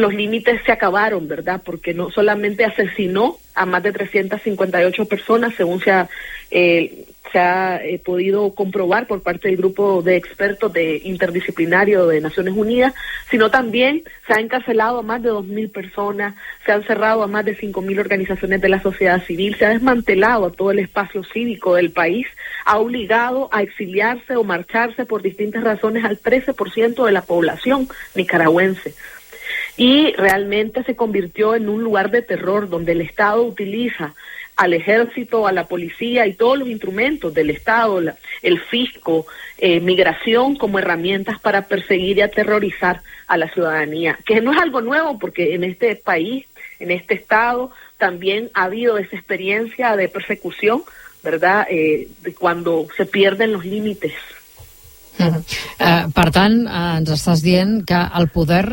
los límites se acabaron, ¿verdad? Porque no solamente asesinó a más de 358 personas, según se ha podido comprobar por parte del grupo de expertos interdisciplinario de Naciones Unidas, sino también se ha encarcelado a más de 2.000 personas, se han cerrado a más de 5.000 organizaciones de la sociedad civil, se ha desmantelado todo el espacio cívico del país, ha obligado a exiliarse o marcharse por distintas razones al 13% de la población nicaragüense. Y realmente se convirtió en un lugar de terror donde el Estado utiliza al ejército, a la policía y todos los instrumentos del Estado, el fisco, migración como herramientas para perseguir y aterrorizar a la ciudadanía, que no es algo nuevo porque en este país, en este Estado, también ha habido esa experiencia de persecución, ¿verdad?, de cuando se pierden los límites. Per tant, ens estàs dient que el poder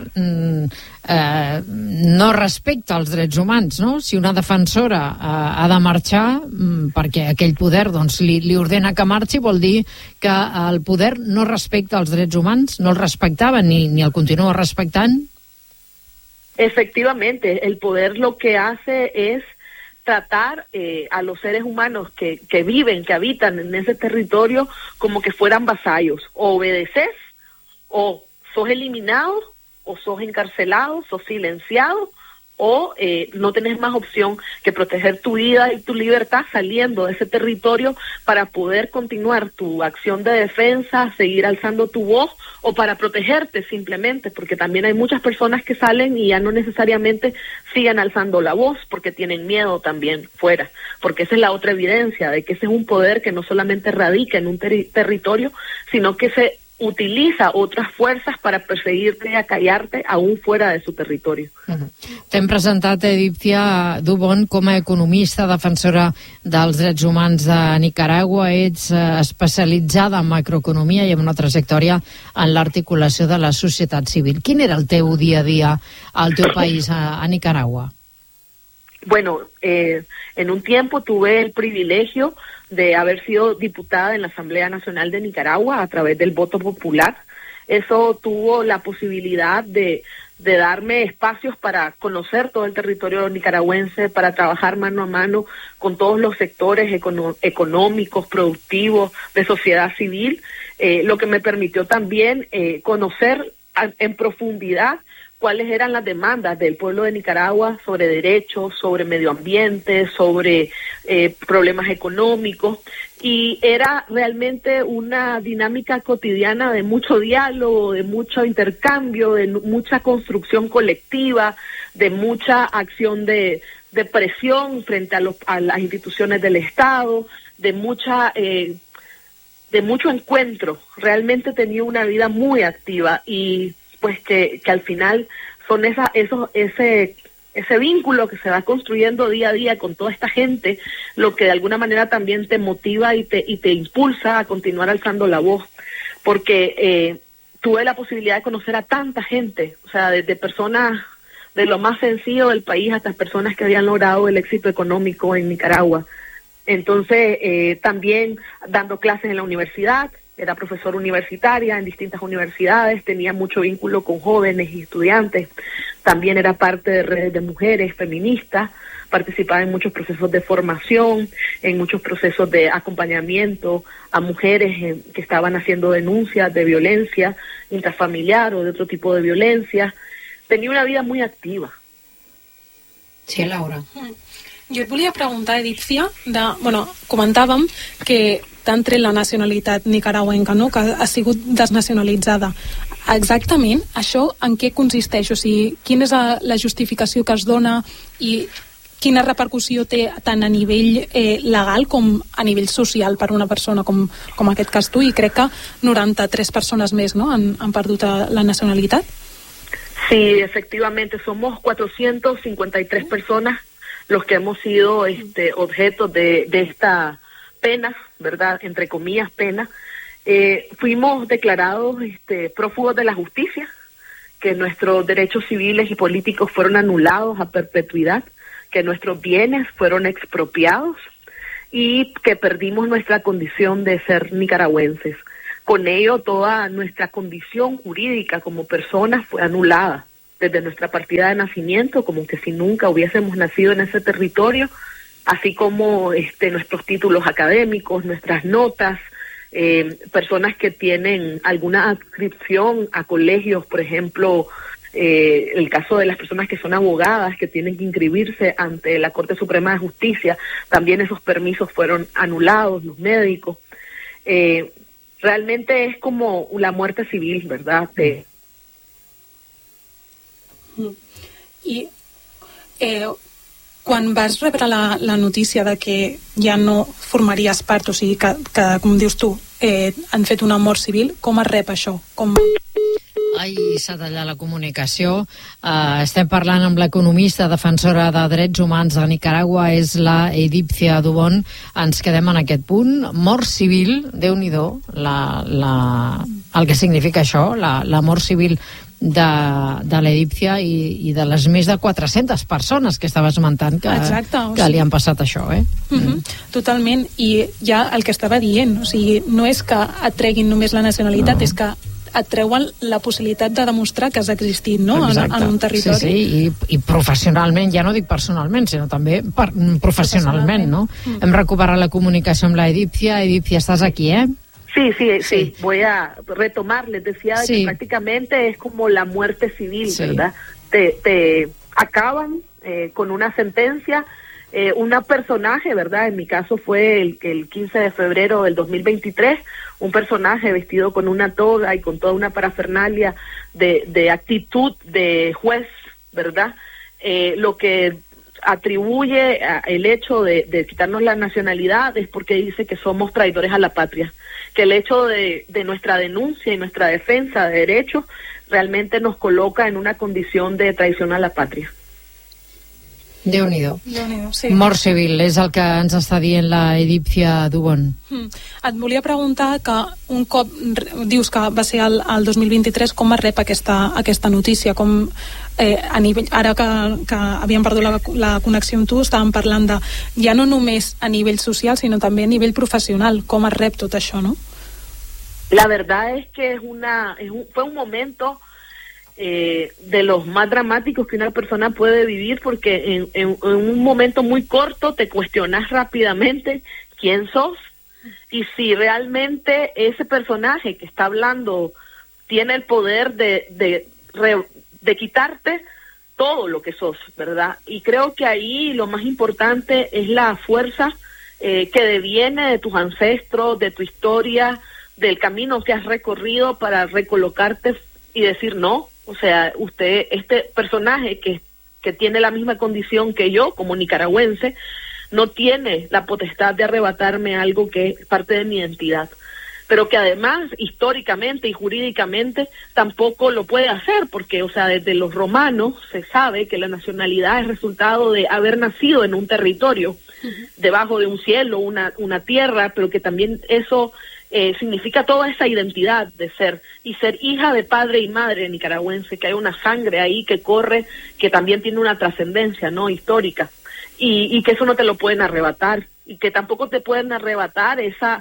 no respecta els drets humans, no? Si una defensora ha de marxar perquè aquell poder doncs, li ordena que marxi, vol dir que el poder no respecta els drets humans, no els respectava ni el continua respectant? Efectivamente, el poder lo que hace es tratar a los seres humanos que viven, que habitan en ese territorio como que fueran vasallos. O obedeces, o sos eliminado, o sos encarcelado, sos silenciado, o no tenés más opción que proteger tu vida y tu libertad saliendo de ese territorio para poder continuar tu acción de defensa, seguir alzando tu voz o para protegerte simplemente, porque también hay muchas personas que salen y ya no necesariamente sigan alzando la voz porque tienen miedo también fuera, porque esa es la otra evidencia de que ese es un poder que no solamente radica en un territorio, sino que se utiliza otras fuerzas para perseguirte y acallarte aún fuera de su territorio. T'hem presentat Edícia Dubón com a economista, defensora dels drets humans de Nicaragua. Ets especialitzada en macroeconomia i amb una trajectòria en l'articulació de la societat civil. Quin era el teu dia a dia al teu país, a Nicaragua? Bueno, en un tiempo tuve el privilegio de haber sido diputada en la Asamblea Nacional de Nicaragua a través del voto popular. Eso tuvo la posibilidad de darme espacios para conocer todo el territorio nicaragüense, para trabajar mano a mano con todos los sectores económicos, productivos, de sociedad civil, lo que me permitió también conocer en profundidad cuáles eran las demandas del pueblo de Nicaragua sobre derechos, sobre medio ambiente, sobre problemas económicos, y era realmente una dinámica cotidiana de mucho diálogo, de mucho intercambio, de mucha construcción colectiva, de mucha acción de presión frente a las instituciones del Estado, de mucho encuentro. Realmente tenía una vida muy activa y pues que al final son ese vínculo que se va construyendo día a día con toda esta gente, lo que de alguna manera también te motiva y te impulsa a continuar alzando la voz, porque tuve la posibilidad de conocer a tanta gente, o sea, desde personas de lo más sencillo del país hasta personas que habían logrado el éxito económico en Nicaragua. Entonces, también dando clases en la universidad, era profesora universitaria en distintas universidades, tenía mucho vínculo con jóvenes y estudiantes, también era parte de redes de mujeres feministas, participaba en muchos procesos de formación, en muchos procesos de acompañamiento a mujeres que estaban haciendo denuncias de violencia intrafamiliar o de otro tipo de violencia. Tenía una vida muy activa. Sí, Laura. Jo et volia preguntar, Edícia, comentàvem que t'han tret la nacionalitat nicaragüenca, no?, que ha sigut desnacionalitzada. Exactament, això en què consisteix? O sigui, quina és la justificació que es dona i quina repercussió té tant a nivell legal com a nivell social per una persona com aquest cas tu? I crec que 93 persones més, no?, han perdut la nacionalitat. Sí, efectivamente, somos 453 personas los que hemos sido objetos de esta pena, ¿verdad?, entre comillas pena. Fuimos declarados prófugos de la justicia, que nuestros derechos civiles y políticos fueron anulados a perpetuidad, que nuestros bienes fueron expropiados y que perdimos nuestra condición de ser nicaragüenses. Con ello, toda nuestra condición jurídica como personas fue anulada. desde nuestra partida de nacimiento, como que si nunca hubiésemos nacido en ese territorio, así como nuestros títulos académicos, nuestras notas, personas que tienen alguna adscripción a colegios, por ejemplo, el caso de las personas que son abogadas, que tienen que inscribirse ante la Corte Suprema de Justicia, también esos permisos fueron anulados, los médicos. Realmente es como la muerte civil, ¿verdad? I quan vas rebre la notícia de que ja no formaries part, o sigui que com dius tu, han fet una mort civil, com es rep això? Ai, s'ha tallat la comunicació. Estem parlant amb l'economista defensora de drets humans de Nicaragua, és la Edípcia Dubón. Ens quedem en aquest punt. Mort civil, Déu-n'hi-do, el que significa això, la mort civil de l'Edípcia i de les més de 400 persones que estava esmentant que li han passat això, Totalment, i ja el que estava dient, o sigui, no és que et treguin només la nacionalitat, és que et treuen la possibilitat de demostrar que has existit, no?, en un territori. Sí, i professionalment, ja no dic personalment, sinó també professionalment, no? Hem recuperat la comunicació amb l'Edípcia. Edípcia, estàs aquí, Sí, voy a retomar. Les decía que prácticamente es como la muerte civil, ¿verdad? Te acaban con una sentencia, una personaje, ¿verdad? En mi caso fue el 15 de febrero del 2023, un personaje vestido con una toga y con toda una parafernalia de actitud de juez, ¿verdad? Lo que atribuye el hecho de quitarnos la nacionalidad es porque dice que somos traidores a la patria, que el hecho de nuestra denuncia y nuestra defensa de derechos realmente nos coloca en una condición de traición a la patria. Déu-n'hi-do. Sí. Mort civil, és el que ens està dient la Edípcia Dubón. Et volia preguntar que un cop dius que va ser el 2023, com es rep aquesta notícia? Com, a nivell, ara que havíem perdut la connexió amb tu, estàvem parlant de ja no només a nivell social, sinó també a nivell professional. Com es rep tot això, no? La verdad es que fue un momento de los más dramáticos que una persona puede vivir, porque en un momento muy corto te cuestionas rápidamente quién sos y si realmente ese personaje que está hablando tiene el poder de quitarte todo lo que sos, ¿verdad? Y creo que ahí lo más importante es la fuerza que deviene de tus ancestros, de tu historia, del camino que has recorrido para recolocarte y decir no. O sea, este personaje que tiene la misma condición que yo como nicaragüense, no tiene la potestad de arrebatarme algo que es parte de mi identidad, pero que además históricamente y jurídicamente tampoco lo puede hacer, porque, o sea, desde los romanos se sabe que la nacionalidad es resultado de haber nacido en un territorio, debajo de un cielo, una tierra, pero que también eso significa toda esa identidad de ser, y ser hija de padre y madre nicaragüense, que hay una sangre ahí que corre, que también tiene una trascendencia, ¿no?, histórica, y que eso no te lo pueden arrebatar, y que tampoco te pueden arrebatar esa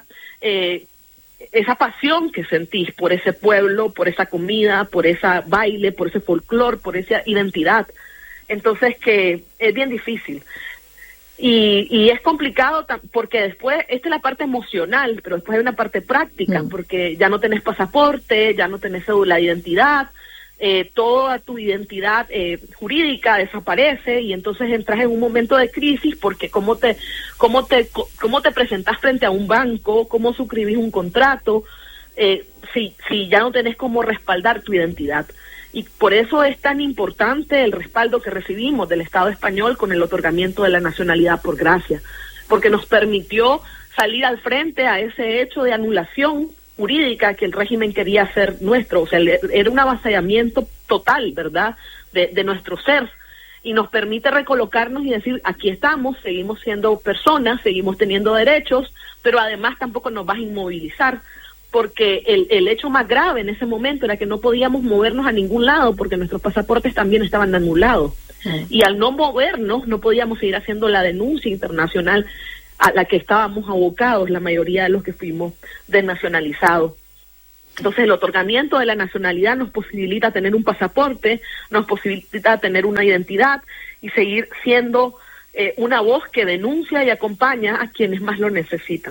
pasión que sentís por ese pueblo, por esa comida, por ese baile, por ese folclore, por esa identidad. Entonces que es bien difícil. Y es complicado porque después, esta es la parte emocional, pero después hay una parte práctica, porque ya no tenés pasaporte, ya no tenés cédula de identidad, toda tu identidad jurídica desaparece, y entonces entras en un momento de crisis, porque cómo te presentás frente a un banco, cómo suscribís un contrato, si ya no tenés cómo respaldar tu identidad. Y por eso es tan importante el respaldo que recibimos del Estado español con el otorgamiento de la nacionalidad por gracia, porque nos permitió salir al frente a ese hecho de anulación jurídica que el régimen quería hacer nuestro. O sea, era un avasallamiento total, ¿verdad?, de nuestro ser, y nos permite recolocarnos y decir, aquí estamos, seguimos siendo personas, seguimos teniendo derechos, pero además tampoco nos vas a inmovilizar, porque el hecho más grave en ese momento era que no podíamos movernos a ningún lado porque nuestros pasaportes también estaban anulados. Y al no movernos no podíamos seguir haciendo la denuncia internacional a la que estábamos abocados la mayoría de los que fuimos desnacionalizados. Entonces el otorgamiento de la nacionalidad nos posibilita tener un pasaporte, nos posibilita tener una identidad y seguir siendo una voz que denuncia i acompanya a quienes más lo necesitan.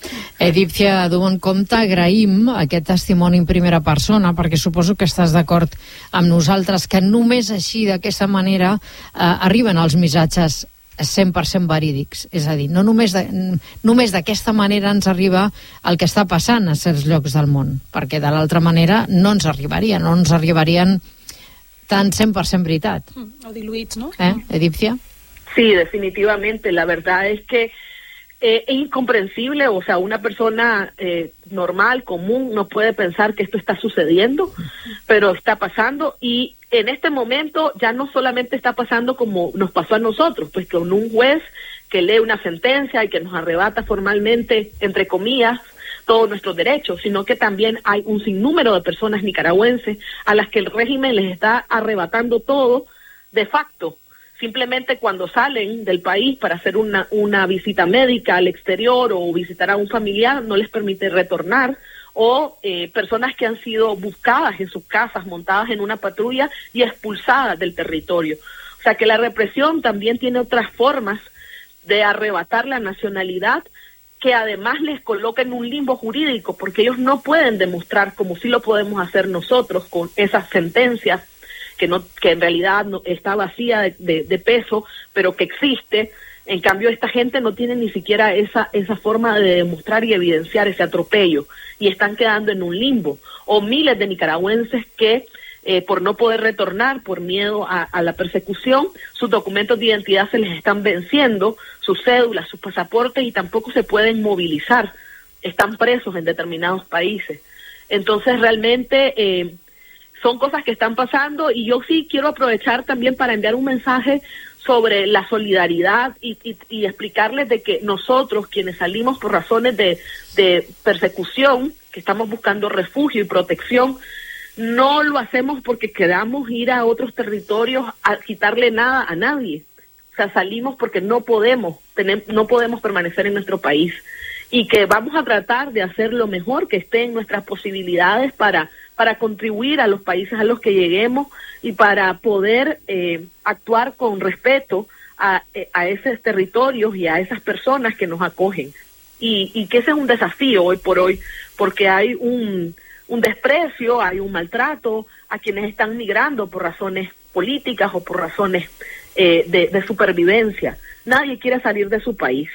Edípcia Dubón Compte, agraïm aquest testimoni en primera persona, perquè suposo que estàs d'acord amb nosaltres que només així, d'aquesta manera, arriben els missatges 100% verídics. És a dir, no només d'aquesta manera ens arriba el que està passant a certs llocs del món, perquè de l'altra manera no ens arribarien tan 100% veritat. O diluïts, no? Edípcia? Sí, definitivamente. La verdad es que es incomprensible, o sea, una persona normal, común, no puede pensar que esto está sucediendo, pero está pasando, y en este momento ya no solamente está pasando como nos pasó a nosotros, pues con un juez que lee una sentencia y que nos arrebata formalmente, entre comillas, todos nuestros derechos, sino que también hay un sinnúmero de personas nicaragüenses a las que el régimen les está arrebatando todo de facto. Simplemente cuando salen del país para hacer una visita médica al exterior o visitar a un familiar, no les permite retornar, o personas que han sido buscadas en sus casas, montadas en una patrulla y expulsadas del territorio. O sea que la represión también tiene otras formas de arrebatar la nacionalidad, que además les coloca en un limbo jurídico, porque ellos no pueden demostrar, como sí lo podemos hacer nosotros con esas sentencias, que en realidad no, está vacía de peso, pero que existe. En cambio, esta gente no tiene ni siquiera esa forma de demostrar y evidenciar ese atropello, y están quedando en un limbo. O miles de nicaragüenses que, por no poder retornar, por miedo a la persecución, sus documentos de identidad se les están venciendo, sus cédulas, sus pasaportes, y tampoco se pueden movilizar. Están presos en determinados países. Entonces, realmente son cosas que están pasando, y yo sí quiero aprovechar también para enviar un mensaje sobre la solidaridad y explicarles de que nosotros, quienes salimos por razones de persecución, que estamos buscando refugio y protección, no lo hacemos porque queramos ir a otros territorios a quitarle nada a nadie. O sea, salimos porque no podemos permanecer en nuestro país, y que vamos a tratar de hacer lo mejor que esté en nuestras posibilidades para contribuir a los países a los que lleguemos y para poder actuar con respeto a esos territorios y a esas personas que nos acogen. Y que ese es un desafío hoy por hoy, porque hay un desprecio, hay un maltrato a quienes están migrando por razones políticas o por razones de supervivencia. Nadie quiere salir de su país.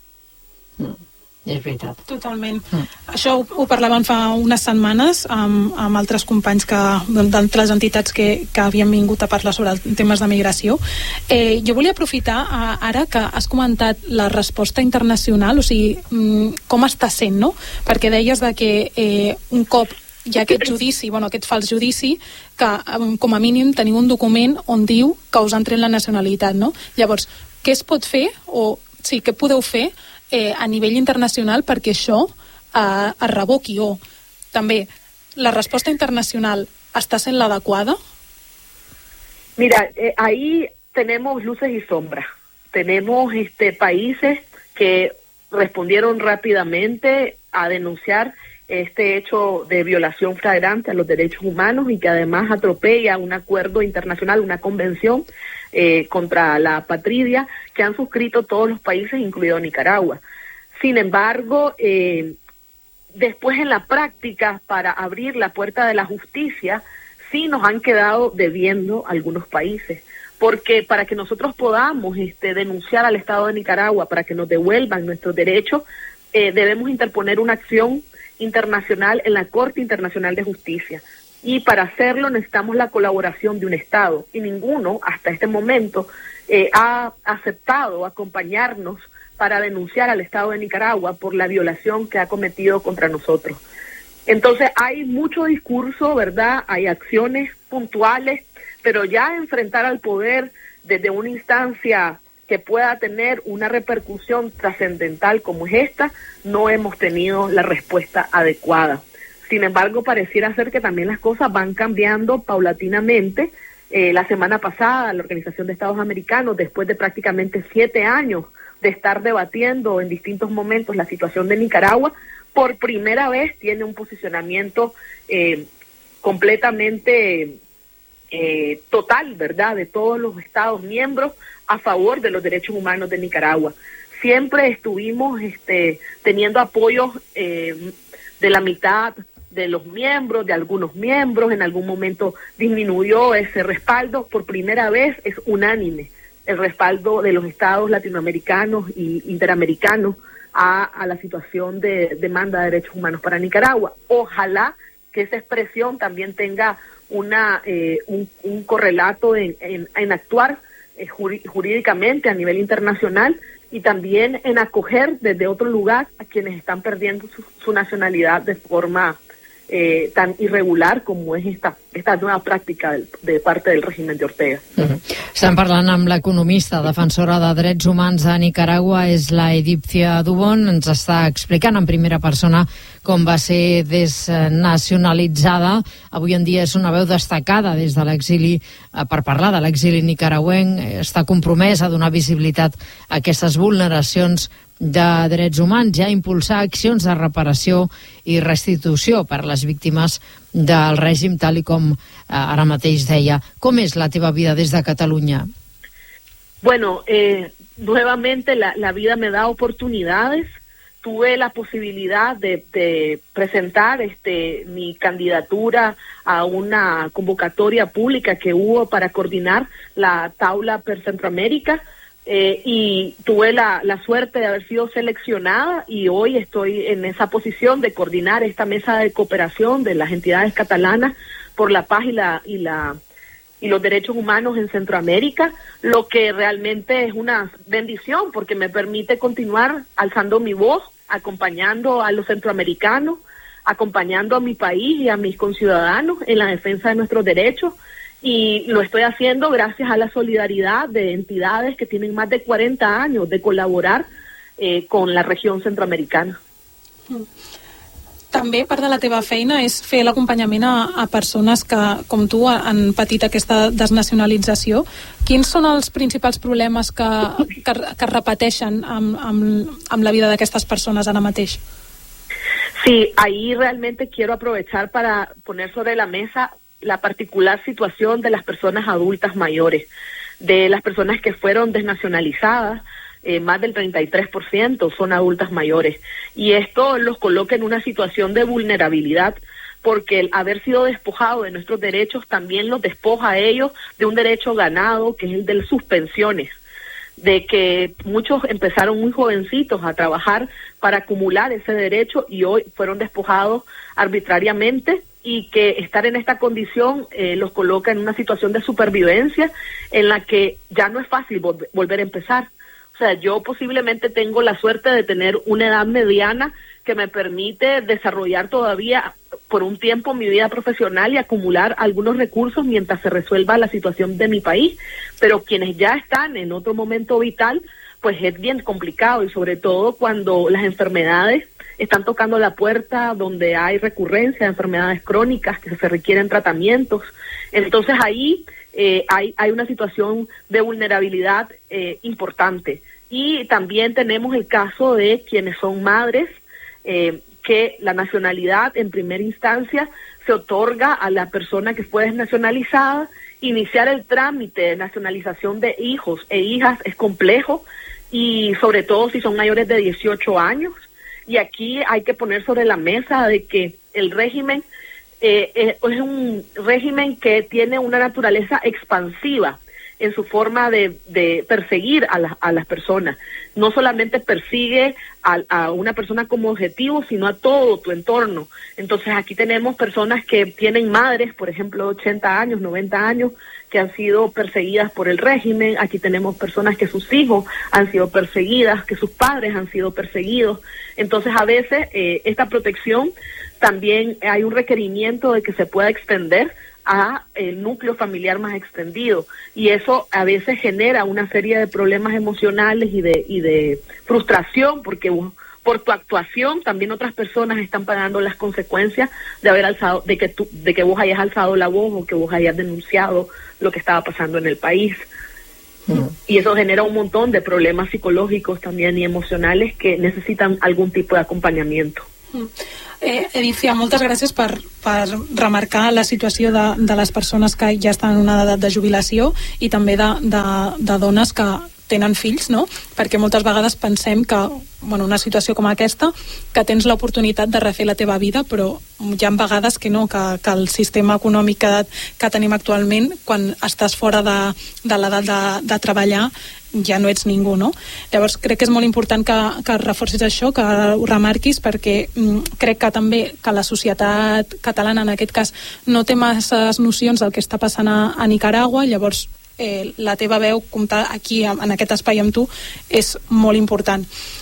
És veritat. Totalment. Això ho parlàvem fa unes setmanes amb altres companys d'altres entitats que havien vingut a parlar sobre temes de migració. Jo volia aprofitar ara que has comentat la resposta internacional, o sigui, com està sent, no? Perquè deies de que un cop hi ha aquest judici, aquest fals judici, que com a mínim teniu un document on diu que us han tret la nacionalitat, no? Llavors, què es pot fer, o sí, què podeu fer a nivell internacional perquè això es revoqui, o també la resposta internacional està sent l'adequada? Mira, ahí tenemos luces y sombras. Tenemos países que respondieron rápidamente a denunciar este hecho de violación flagrante a los derechos humanos y que además atropella un acuerdo internacional, una convención contra la apatridia que han suscrito todos los países, incluido Nicaragua. Sin embargo, después en la práctica, para abrir la puerta de la justicia, sí nos han quedado debiendo algunos países, porque para que nosotros podamos denunciar al Estado de Nicaragua para que nos devuelvan nuestros derechos, debemos interponer una acción internacional en la Corte Internacional de Justicia. Y para hacerlo necesitamos la colaboración de un Estado, y ninguno hasta este momento ha aceptado acompañarnos para denunciar al Estado de Nicaragua por la violación que ha cometido contra nosotros. Entonces hay mucho discurso, ¿verdad? Hay acciones puntuales, pero ya enfrentar al poder desde una instancia que pueda tener una repercusión trascendental como es esta, no hemos tenido la respuesta adecuada. Sin embargo, pareciera ser que también las cosas van cambiando paulatinamente. La semana pasada, la Organización de Estados Americanos, después de prácticamente 7 años de estar debatiendo en distintos momentos la situación de Nicaragua, por primera vez tiene un posicionamiento completamente total, ¿verdad?, de todos los Estados miembros a favor de los derechos humanos de Nicaragua. Siempre estuvimos teniendo apoyos de la mitad de los miembros, de algunos miembros. En algún momento disminuyó ese respaldo. Por primera vez es unánime el respaldo de los estados latinoamericanos e interamericanos a la situación de demanda de derechos humanos para Nicaragua. Ojalá que esa expresión también tenga un correlato en actuar jurídicamente a nivel internacional, y también en acoger desde otro lugar a quienes están perdiendo su nacionalidad de forma tan irregular como es esta nueva pràctica de parte del régimen de Ortega. Estem parlant amb l'economista, defensora de drets humans a Nicaragua, és la Edípcia Dubón. Ens està explicant en primera persona com va ser desnacionalitzada. Avui en dia és una veu destacada des de l'exili per parlar de l'exili nicaragüenc. Està compromès a donar visibilitat a aquestes vulneracions de drets humans i a impulsar accions de reparació i restitució per a les víctimes del règim, tal i com ara mateix deia. Com és la teva vida des de Catalunya? Bueno, nuevamente la vida me da oportunidades. Tuve la posibilidad de presentar mi candidatura a una convocatoria pública que hubo para coordinar la Taula per Centroamérica, y tuve la suerte de haber sido seleccionada, y hoy estoy en esa posición de coordinar esta mesa de cooperación de las entidades catalanas por la paz y los derechos humanos en Centroamérica, lo que realmente es una bendición porque me permite continuar alzando mi voz, acompañando a los centroamericanos, acompañando a mi país y a mis conciudadanos en la defensa de nuestros derechos. Y lo estoy haciendo gracias a la solidaridad de entidades que tienen más de 40 años de colaborar con la regió centroamericana. També part de la teva feina és fer l'acompanyament a persones que, com tu, han patit aquesta desnacionalització. Quins són els principals problemes que es repeteixen amb la vida d'aquestes persones ara mateix? Sí, ahí realmente quiero aprovechar para poner sobre la mesa la particular situación de las personas adultas mayores, de las personas que fueron desnacionalizadas. Más del 33% son adultas mayores, y esto los coloca en una situación de vulnerabilidad, porque el haber sido despojado de nuestros derechos también los despoja a ellos de un derecho ganado, que es el de las suspensiones, de que muchos empezaron muy jovencitos a trabajar para acumular ese derecho y hoy fueron despojados arbitrariamente, y que estar en esta condición los coloca en una situación de supervivencia en la que ya no es fácil volver a empezar. O sea, yo posiblemente tengo la suerte de tener una edad mediana que me permite desarrollar todavía por un tiempo mi vida profesional y acumular algunos recursos mientras se resuelva la situación de mi país. Pero quienes ya están en otro momento vital, pues es bien complicado, y sobre todo cuando las enfermedades están tocando la puerta, donde hay recurrencia de enfermedades crónicas que se requieren tratamientos. Entonces ahí hay una situación de vulnerabilidad importante. Y también tenemos el caso de quienes son madres, que la nacionalidad en primera instancia se otorga a la persona que fue desnacionalizada. Iniciar el trámite de nacionalización de hijos e hijas es complejo, y sobre todo si son mayores de 18 años. Y aquí hay que poner sobre la mesa de que el régimen es un régimen que tiene una naturaleza expansiva en su forma de perseguir a las personas. No solamente persigue a una persona como objetivo, sino a todo tu entorno. Entonces aquí tenemos personas que tienen madres, por ejemplo, 80 años, 90 años, que han sido perseguidas por el régimen. Aquí tenemos personas que sus hijos han sido perseguidas, que sus padres han sido perseguidos. Entonces a veces esta protección también hay un requerimiento de que se pueda extender a el núcleo familiar más extendido, y eso a veces genera una serie de problemas emocionales y de frustración, porque por tu actuación también otras personas están pagando las consecuencias de haber alzado, de que vos hayas alzado la voz o que vos hayas denunciado lo que estaba pasando en el país. Y eso genera un montón de problemas psicológicos también y emocionales que necesitan algún tipo de acompañamiento. Edícia, moltes gràcies per remarcar la situació de les persones que ja estan en una edat de jubilació i també de dones que tenen fills, no? Perquè moltes vegades pensem que una situació com aquesta, que tens l'oportunitat de refer la teva vida, però hi ha vegades que no, que el sistema econòmic que tenim actualment, quan estàs fora de l'edat de treballar, ja no ets ningú, no? Llavors crec que és molt important que reforcis això, que ho remarquis, perquè crec que també que la societat catalana en aquest cas no té masses nocions del que està passant a Nicaragua. Llavors la teva veu, comptar aquí en aquest espai amb tu, és molt important.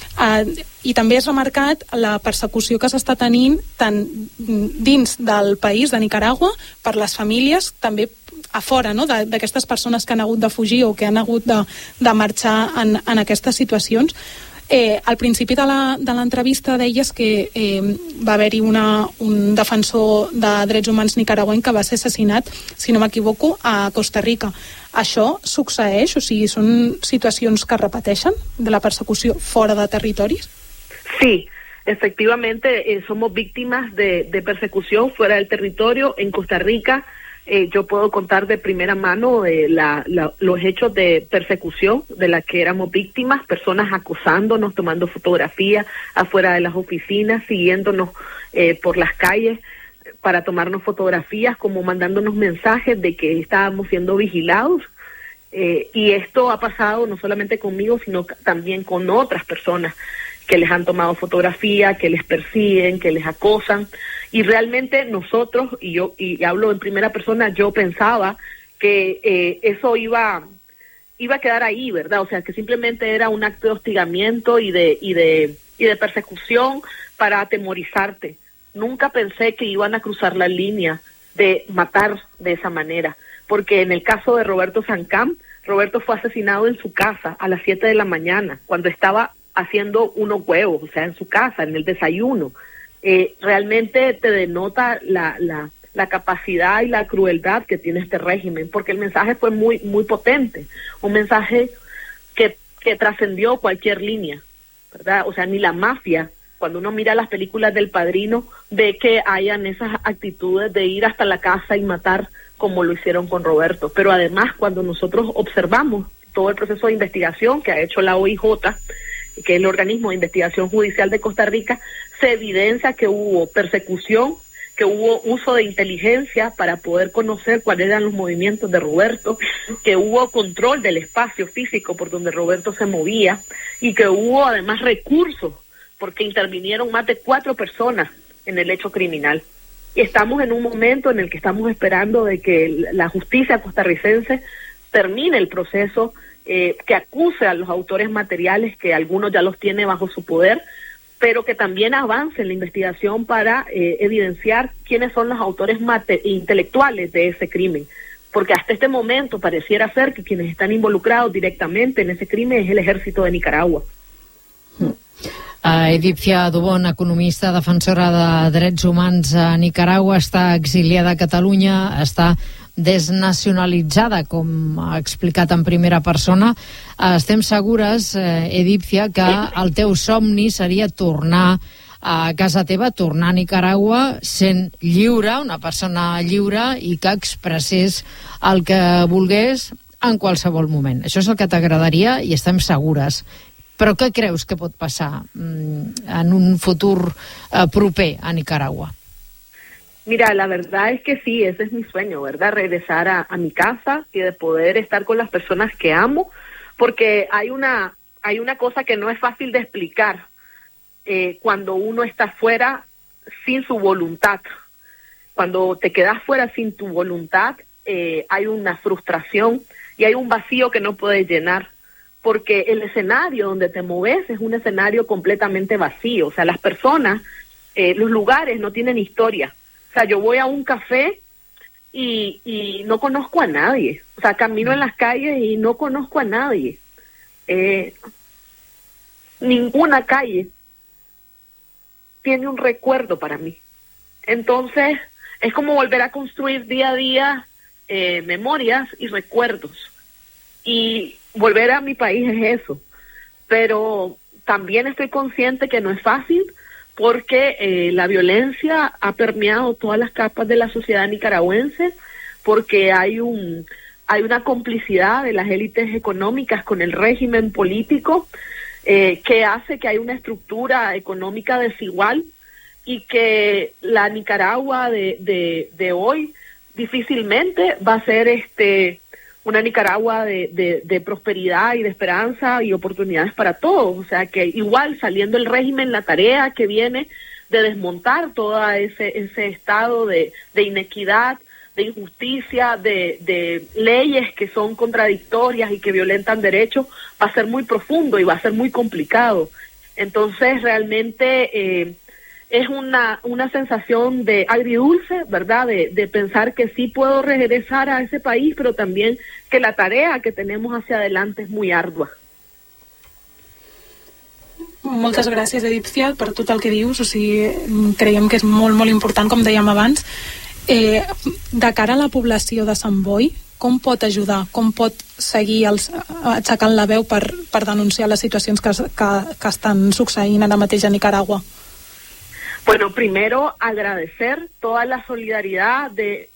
I també has remarcat la persecució que s'està tenint tant dins del país de Nicaragua per les famílies, també a fora, no?, d'aquestes persones que han hagut de fugir o que han hagut de marxar en aquestes situacions. Al principi de l'entrevista deies que va haver-hi un defensor de drets humans nicaragüenc que va ser assassinat, si no m'equivoco, a Costa Rica. Això succeeix? O sigui, són situacions que repeteixen de la persecució fora de territoris? Sí, efectivamente somos víctimas de persecución fuera del territorio. En Costa Rica yo puedo contar de primera mano los hechos de persecución de las que éramos víctimas, personas acosándonos, tomando fotografías afuera de las oficinas, siguiéndonos por las calles para tomarnos fotografías, como mandándonos mensajes de que estábamos siendo vigilados. Y esto ha pasado no solamente conmigo, sino también con otras personas que les han tomado fotografía, que les persiguen, que les acosan. Y realmente nosotros, y hablo en primera persona, yo pensaba que eso iba a quedar ahí, ¿verdad? O sea, que simplemente era un acto de hostigamiento y de persecución para atemorizarte. Nunca pensé que iban a cruzar la línea de matar de esa manera, porque en el caso de Roberto Sancam, Roberto fue asesinado en su casa a las 7 de la mañana, cuando estaba haciendo unos huevos, o sea, en su casa, en el desayuno. Realmente te denota la capacidad y la crueldad que tiene este régimen, porque el mensaje fue muy, muy potente, un mensaje que trascendió cualquier línea, ¿verdad? O sea, ni la mafia, cuando uno mira las películas del Padrino, ve que hayan esas actitudes de ir hasta la casa y matar como lo hicieron con Roberto. Pero además, cuando nosotros observamos todo el proceso de investigación que ha hecho la OIJ, que es el organismo de investigación judicial de Costa Rica, se evidencia que hubo persecución, que hubo uso de inteligencia para poder conocer cuáles eran los movimientos de Roberto, que hubo control del espacio físico por donde Roberto se movía y que hubo además recursos, porque intervinieron más de 4 personas en el hecho criminal. Y estamos en un momento en el que estamos esperando de que la justicia costarricense termine el proceso, que acuse a los autores materiales, que algunos ya los tiene bajo su poder, pero que también avance en la investigación para evidenciar quiénes son los autores intelectuales de ese crimen. Porque hasta este momento pareciera ser que quienes están involucrados directamente en ese crimen es el ejército de Nicaragua. Edícia Dubón, economista, defensora de drets humans a Nicaragua, està exiliada a Catalunya, està desnacionalitzada, com ha explicat en primera persona. Estem segures, Edícia, que el teu somni seria tornar a casa teva, tornar a Nicaragua sent lliure, una persona lliure, i que expressés el que volgués en qualsevol moment. Això és el que t'agradaria i estem segures. Però què creus que pot passar en un futur proper a Nicaragua? Mira, la verdad es que sí, ese es mi sueño, ¿verdad? Regresar a mi casa y de poder estar con las personas que amo, porque hay una cosa que no es fácil de explicar cuando uno está fuera sin su voluntad. Cuando te quedas fuera sin tu voluntad, hay una frustración y hay un vacío que no puedes llenar, porque el escenario donde te mueves es un escenario completamente vacío. O sea, las personas, los lugares no tienen historia. O sea, yo voy a un café y no conozco a nadie. O sea, camino en las calles y no conozco a nadie. Ninguna calle tiene un recuerdo para mí. Entonces, es como volver a construir día a día memorias y recuerdos. Y volver a mi país es eso. Pero también estoy consciente que no es fácil, porque la violencia ha permeado todas las capas de la sociedad nicaragüense, porque hay una complicidad de las élites económicas con el régimen político, que hace que haya una estructura económica desigual y que la Nicaragua de hoy difícilmente va a ser una Nicaragua de prosperidad y de esperanza y oportunidades para todos. O sea que igual saliendo el régimen, la tarea que viene de desmontar todo ese estado de inequidad, de injusticia, de leyes que son contradictorias y que violentan derechos, va a ser muy profundo y va a ser muy complicado. Entonces realmente es una sensación de agridulce, ¿verdad? De pensar que sí puedo regresar a ese país, pero también que la tarea que tenemos hacia adelante es muy ardua. Moltes gràcies, Edípcia, per tot el que dius. O sigui, creiem que és molt, molt important, com dèiem abans. De cara a la població de Sant Boi, com pot ajudar? Com pot seguir aixecant la veu per denunciar les situacions que estan succeint ara mateix a Nicaragua? Bueno, primero agradecer toda la solidaridad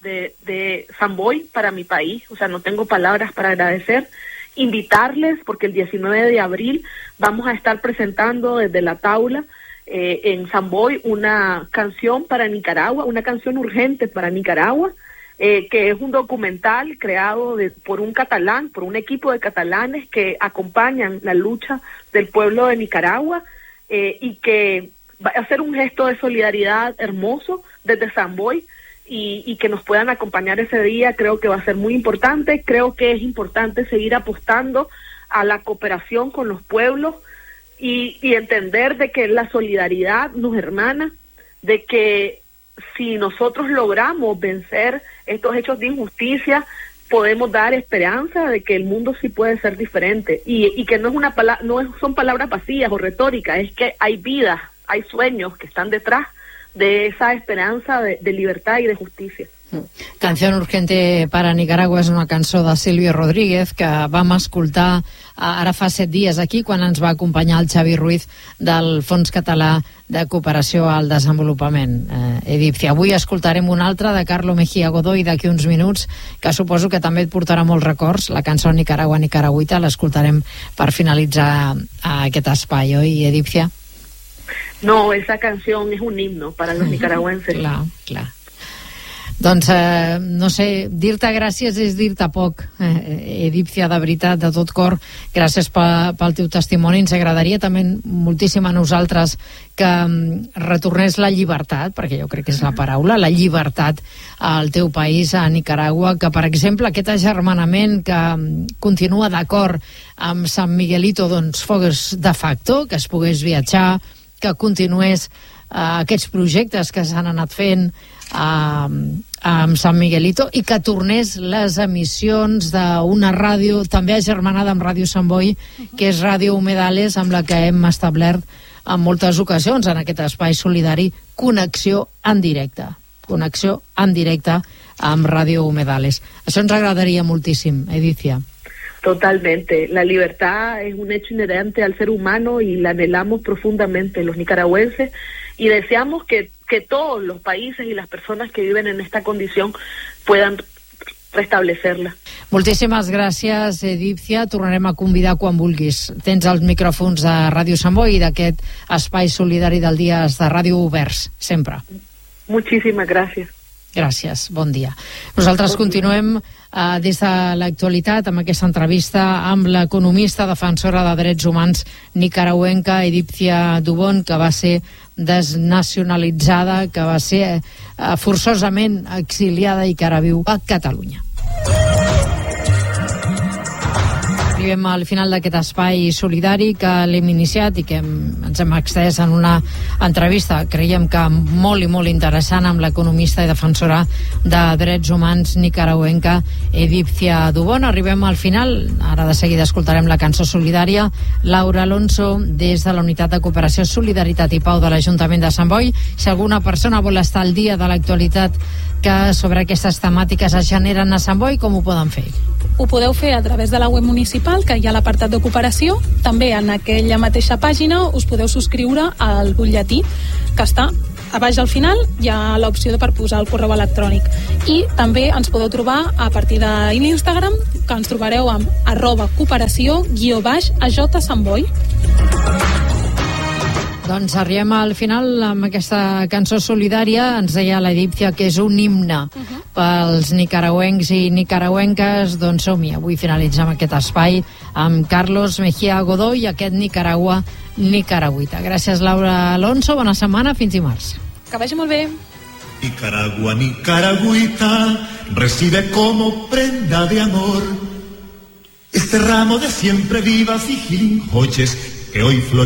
de San Boi para mi país, o sea, no tengo palabras para agradecer, invitarles, porque el 19 de abril vamos a estar presentando desde la Taula en San Boi una canción para Nicaragua, una canción urgente para Nicaragua, que es un documental creado por un equipo de catalanes que acompañan la lucha del pueblo de Nicaragua y que va a ser un gesto de solidaridad hermoso desde San Boi y que nos puedan acompañar ese día. Creo que va a ser muy importante. Creo que es importante seguir apostando a la cooperación con los pueblos y entender de que la solidaridad nos hermana, de que si nosotros logramos vencer estos hechos de injusticia, podemos dar esperanza de que el mundo sí puede ser diferente y que no son palabras vacías o retóricas, es que hay vidas, hay sueños que están detrás de esa esperanza de libertad y de justicia. Canción urgente para Nicaragua és una cançó de Silvio Rodríguez que vam escoltar ara fa 7 dies aquí quan ens va acompanyar el Xavi Ruiz del Fons Català de Cooperació al Desenvolupament. Edípcia, avui escoltarem una altra de Carlo Mejía Godoy d'aquí uns minuts que suposo que també et portarà molts records, la cançó Nicaragua Nicaragüita, l'escoltarem per finalitzar aquest espai, oi, Edípcia? No, esa canción es un himno para los nicaragüenses. Clar. Doncs, no sé, dir-te gràcies és dir-te poc, Edípcia, de veritat, de tot cor, gràcies pel teu testimoni. Ens agradaria també moltíssim a nosaltres que retornés la llibertat, perquè jo crec que és la paraula, la llibertat al teu país, a Nicaragua, que, per exemple, aquest agermanament que continua d'acord amb San Miguelito, doncs, fos de facto, que es pogués viatjar, que continués aquests projectes que s'han anat fent amb San Miguelito i que tornés les emissions d'una ràdio també agermanada amb Ràdio Sant Boi, que és Ràdio Humedales, amb la que hem establert en moltes ocasions en aquest espai solidari connexió en directe amb Ràdio Humedales. Això ens agradaria moltíssim, Edípcia. Totalmente. La libertad es un hecho inherente al ser humano y la anhelamos profundamente los nicaragüenses y deseamos que todos los países y las personas que viven en esta condición puedan restablecerla. Moltíssimes gràcies, Edípcia. Tornarem a convidar quan vulguis. Tens els micròfons de Ràdio Sant Boi i d'aquest espai solidari del Dies de Ràdio oberts, sempre. Muchísimas gracias. Gràcies, bon dia. Nosaltres continuem des de l'actualitat amb aquesta entrevista amb l'economista defensora de drets humans nicaragüenca Edípcia Dubón, que va ser desnacionalitzada, que va ser forçosament exiliada i que ara viu a Catalunya. Arribem al final d'aquest espai solidari que l'hem iniciat i que ens hem extès en una entrevista, creiem que molt i molt interessant, amb l'economista i defensora de drets humans nicaragüenca Edípcia Dubón. Arribem al final, ara de seguida escoltarem la cançó solidària. Laura Alonso, des de la Unitat de Cooperació, Solidaritat i Pau de l'Ajuntament de Sant Boi. Si alguna persona vol estar al dia de l'actualitat que sobre aquestes temàtiques es generen a Sant Boi, com ho poden fer? Ho podeu fer a través de la web municipal, municipal, que hi ha l'apartat de cooperació. També en aquella mateixa pàgina us podeu subscriure al butlletí, que està a baix al final, hi ha l'opció per posar el correu electrònic. I també ens podeu trobar a partir de l'Instagram, que ens trobareu amb @cooperació_AJ Sant Boi. Doncs arribem al final amb aquesta cançó solidària. Ens deia l'Edípcia que és un himne pels nicaragüencs i nicaragüenques. Doncs som-hi, avui finalitzem aquest espai amb Carlos Mejía Godoy i aquest Nicaragua nicaragüita. Gràcies, Laura Alonso, bona setmana, fins dimarts. Que vagi molt bé. Nicaragua nicaragüita recibe como prenda de amor este ramo de siempre vivas y gilinjoches que hoy florecen.